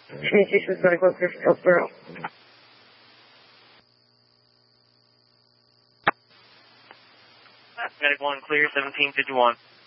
Communications medical clear for Hillsborough. Medical 1 clear, 1751.